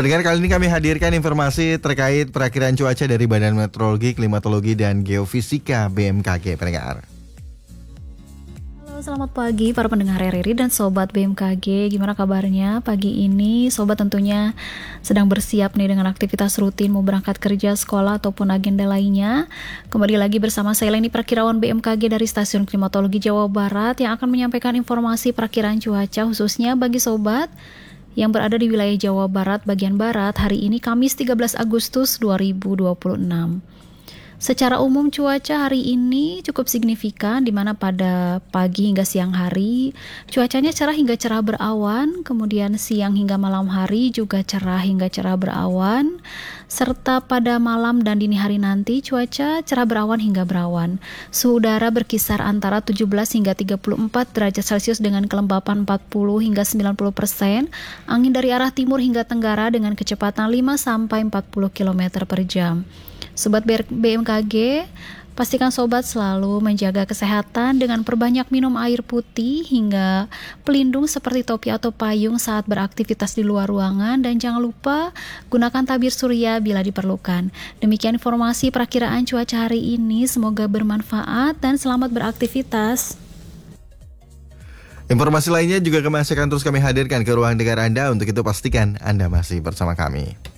Pendengar, kali ini kami hadirkan informasi terkait perakiraan cuaca dari Badan Meteorologi, Klimatologi, dan Geofisika BMKG, pendengar. Halo, selamat pagi para pendengar RRI dan Sobat BMKG. Gimana kabarnya pagi ini? Sobat tentunya sedang bersiap nih dengan aktivitas rutin mau berangkat kerja, sekolah, ataupun agenda lainnya. Kembali lagi bersama saya Leni, Perkirawan BMKG dari Stasiun Klimatologi Jawa Barat, yang akan menyampaikan informasi perakiraan cuaca khususnya bagi Sobat yang berada di wilayah Jawa Barat bagian Barat hari ini Kamis 13 Agustus 2026. Secara umum cuaca hari ini cukup signifikan, di mana pada pagi hingga siang hari cuacanya cerah hingga cerah berawan, kemudian siang hingga malam hari juga cerah hingga cerah berawan, serta pada malam dan dini hari nanti cuaca cerah berawan hingga berawan. Suhu udara berkisar antara 17 hingga 34 derajat Celcius dengan kelembapan 40 hingga 90%, angin dari arah timur hingga tenggara dengan kecepatan 5 sampai 40 km per jam. Sobat BMKG, pastikan Sobat selalu menjaga kesehatan dengan perbanyak minum air putih hingga pelindung seperti topi atau payung saat beraktivitas di luar ruangan, dan jangan lupa gunakan tabir surya bila diperlukan. Demikian informasi perakiraan cuaca hari ini, semoga bermanfaat dan selamat beraktivitas. Informasi lainnya juga akan terus kami hadirkan ke ruang dengar Anda. Untuk itu pastikan Anda masih bersama kami.